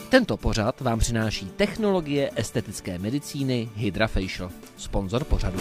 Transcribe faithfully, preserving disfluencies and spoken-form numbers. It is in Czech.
Tento pořad vám přináší technologie estetické medicíny HydraFacial, sponzor pořadu.